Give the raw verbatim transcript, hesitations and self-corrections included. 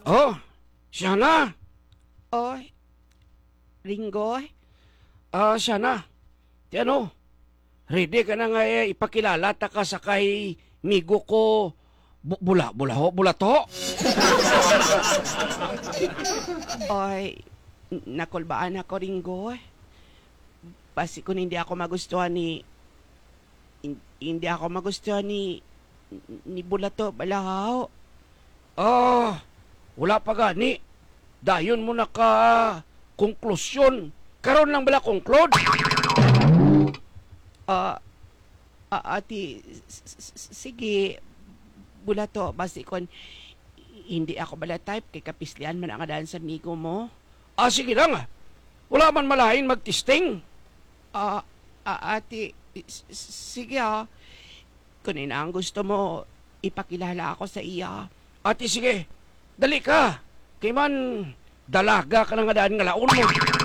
Oh, siya na. Oy, Ringoy? Ah, siya na. Ti ano, ready ka na nga eh, ipakilala ta ka sa kay migo ko bu- bula, bula ho, bula to. Oy, n- nakulbaan ako, Ringoy. Basi kung hindi ako magustuhan ni... hin- Hindi ako magustuhan ni... Ni Bulato Balahaw. Ah, wala pa gani. Dayon mo na ka konklusyon. Karon lang bala conclude. Ah, ah, ati... s- s- Sige, Bulato, basi kung... Hindi ako bala type, kay kapislian man ang adaan sa migo mo. Ah, sige lang. Wala man malahin magtisting. Ah, ah, ate, s- s- sige ah. Kung ina ang gusto mo, ipakilala ako sa iya. Ati sige, dali ka. Kay man, dalaga ka na nga daan nga laon mo.